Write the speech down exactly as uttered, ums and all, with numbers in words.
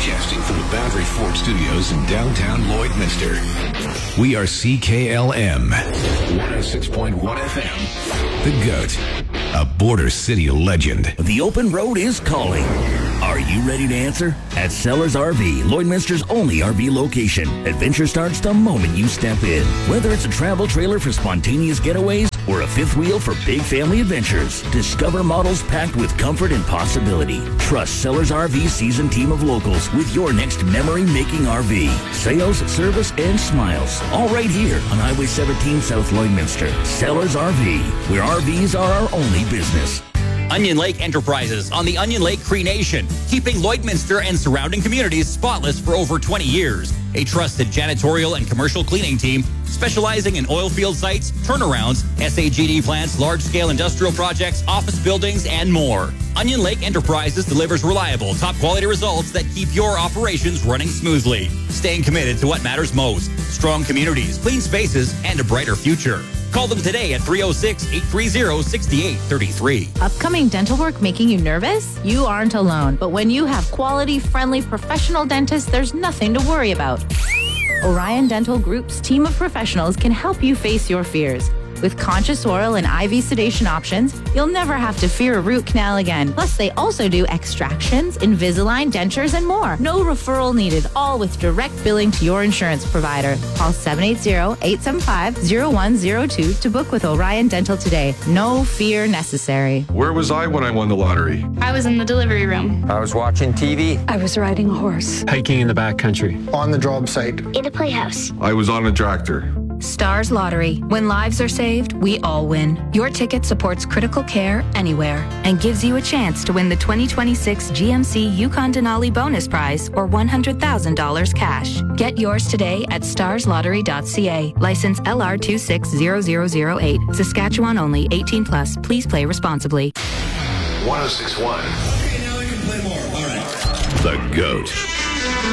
Broadcasting from the Boundary Ford Studios in downtown Lloydminster. We are C K L M, one oh six point one F M. The GOAT, a Border City legend. The open road is calling. Are you ready to answer? At Sellers R V, Lloydminster's only R V location, adventure starts the moment you step in. Whether it's a travel trailer for spontaneous getaways or a fifth wheel for big family adventures, discover models packed with comfort and possibility. Trust Sellers R V's seasoned team of locals with your next memory-making R V. Sales, service, and smiles, all right here on Highway seventeen South Lloydminster. Sellers R V, where R Vs are our only business. Onion Lake Enterprises on the Onion Lake Cree Nation, keeping Lloydminster and surrounding communities spotless for over twenty years. A trusted janitorial and commercial cleaning team specializing in oil field sites, turnarounds, S A G D plants, large-scale industrial projects, office buildings, and more. Onion Lake Enterprises delivers reliable, top-quality results that keep your operations running smoothly. Staying committed to what matters most: strong communities, clean spaces, and a brighter future. Call them today at three oh six, eight three oh, six eight three three. Upcoming dental work making you nervous? You aren't alone. But when you have quality, friendly, professional dentists, there's nothing to worry about. Orion Dental Group's team of professionals can help you face your fears. With conscious oral and I V sedation options, you'll never have to fear a root canal again. Plus, they also do extractions, Invisalign, dentures, and more. No referral needed, all with direct billing to your insurance provider. Call seven eight zero, eight seven five, zero one zero two to book with Orion Dental today. No fear necessary. Where was I when I won the lottery? I was in the delivery room. I was watching T V. I was riding a horse. Hiking in the backcountry. On the job site. In a playhouse. I was on a tractor. Stars Lottery. When lives are saved, we all win. Your ticket supports critical care anywhere and gives you a chance to win the twenty twenty-six G M C Yukon Denali bonus prize or one hundred thousand dollars cash. Get yours today at stars lottery dot c a. License L R two six zero zero zero eight. Saskatchewan only. eighteen plus. Please play responsibly. one oh six point one. Okay, now I can play more. All right. The GOAT.